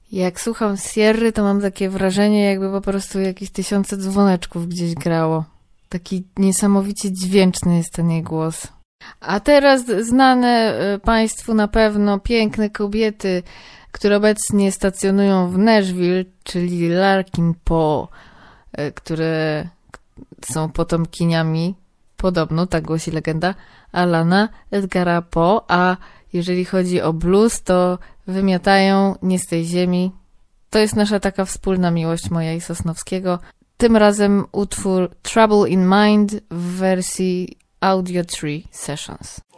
Jak słucham Sierry, to mam takie wrażenie, jakby po prostu jakieś 1000 dzwoneczków gdzieś grało. Taki niesamowicie dźwięczny jest ten jej głos. A teraz znane Państwu na pewno piękne kobiety, które obecnie stacjonują w Nashville, czyli Larkin Poe, które są potomkiniami, podobno, tak głosi legenda, Alana Edgara Poe, a jeżeli chodzi o blues, to wymiatają nie z tej ziemi. To jest nasza taka wspólna miłość, moja i Sosnowskiego. Tym razem utwór Trouble in Mind w wersji Audio Tree Sessions.